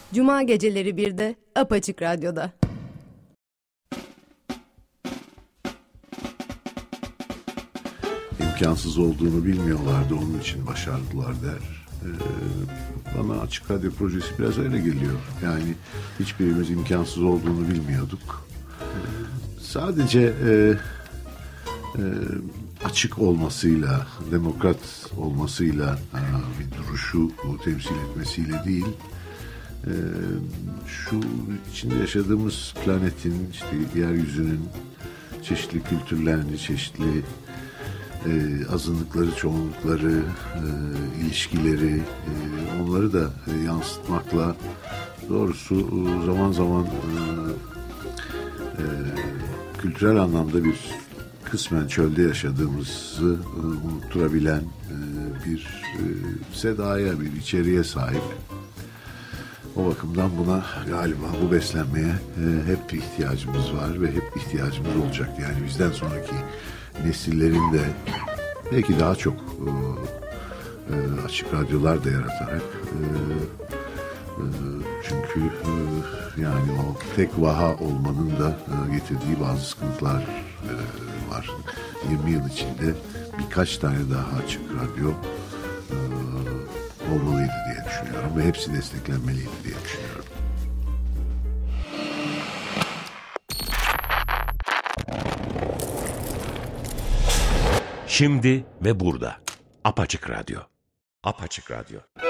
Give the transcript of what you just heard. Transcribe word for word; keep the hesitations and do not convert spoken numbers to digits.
Cuma geceleri birde Apaçık Radyo'da. İmkansız olduğunu bilmiyorlardı, onun için başardılar der. Ee, bana Açık Radyo projesi biraz öyle geliyor. Yani hiçbirimiz imkansız olduğunu bilmiyorduk. Ee, sadece e, e, açık olmasıyla, demokrat olmasıyla, e, bir duruşu temsil etmesiyle değil, e, şu içinde yaşadığımız planetin, işte yeryüzünün çeşitli kültürlerini, çeşitli e, azınlıkları, çoğunlukları, e, ilişkileri, e, onları da e, yansıtmakla doğrusu e, zaman zaman e, e, kültürel anlamda bir kısmen çölde yaşadığımızı e, unutturabilen e, bir e, sedaya, bir içeriğe sahip. O bakımdan buna galiba, bu beslenmeye e, hep ihtiyacımız var ve hep ihtiyacımız olacak. Yani bizden sonraki nesillerin de belki daha çok e, e, açık radyolar da yaratarak e, e, çünkü e, yani o tek vaha olmanın da e, getirdiği bazı sıkıntılar e, var. yirmi yıl içinde birkaç tane daha açık radyo e, olmalıydı diye düşünüyorum ve hepsi desteklenmeliydi diye düşünüyorum. Şimdi ve burada. Apaçık Radyo. Apaçık Radyo.